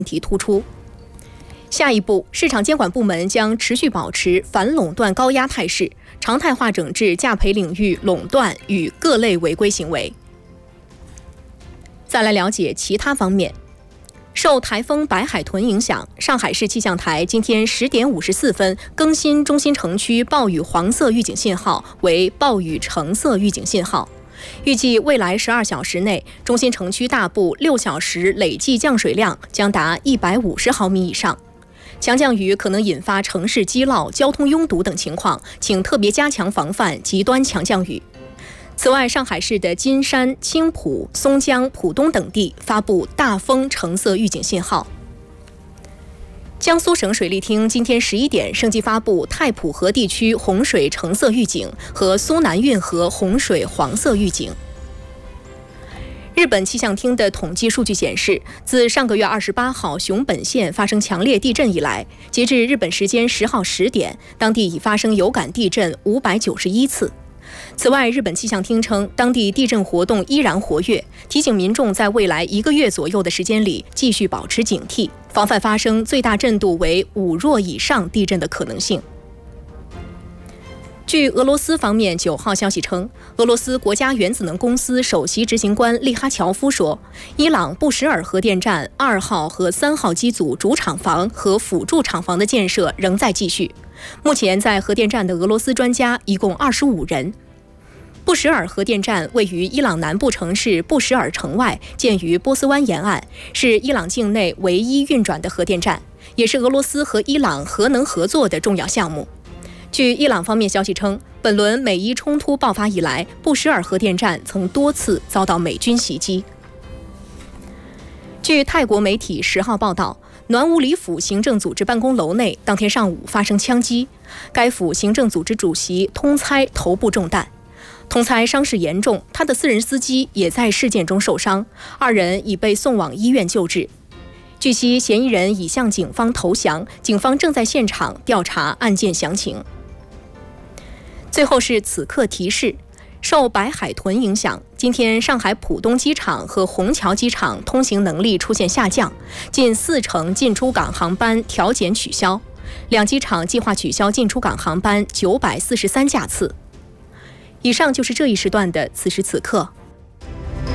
问题突出。下一步，市场监管部门将持续保持反垄断高压态势，常态化整治价赔领域垄断与各类违规行为。再来了解其他方面。受台风白海豚影响，上海市气象台今天10点54分更新中心城区暴雨黄色预警信号为暴雨橙色预警信号。预计未来12小时内，中心城区大部6小时累计降水量将达150毫米以上。强降雨可能引发城市积涝、交通拥堵等情况，请特别加强防范极端强降雨。此外，上海市的金山、青浦、松江、浦东等地发布大风橙色预警信号。江苏省水利厅今天11点升级发布太浦河地区洪水橙色预警和苏南运河洪水黄色预警。日本气象厅的统计数据显示，自上个月28号熊本县发生强烈地震以来，截至日本时间10号10点，当地已发生有感地震591次。此外，日本气象厅称，当地地震活动依然活跃，提醒民众在未来1个月左右的时间里继续保持警惕，防范发生最大震度为5弱以上地震的可能性。据俄罗斯方面9号消息称，俄罗斯国家原子能公司首席执行官利哈乔夫说，伊朗布什尔核电站2号和3号机组主厂房和辅助厂房的建设仍在继续。目前在核电站的俄罗斯专家一共25人。布什尔核电站位于伊朗南部城市布什尔城外，建于波斯湾沿岸，是伊朗境内唯一运转的核电站，也是俄罗斯和伊朗核能合作的重要项目。据伊朗方面消息称，本轮美伊冲突爆发以来，布什尔核电站曾多次遭到美军袭击。据泰国媒体10号报道，暖武里府行政组织办公楼内当天上午发生枪击，该府行政组织主席通猜头部中弹。通猜伤势严重，他的私人司机也在事件中受伤，2人已被送往医院救治。据悉，嫌疑人已向警方投降，警方正在现场调查案件详情。最后是此刻提示，受白海豚影响，今天上海浦东机场和虹桥机场通行能力出现下降，近40%进出港航班调减取消，2机场计划取消进出港航班943架次。以上就是这一时段的此时此刻，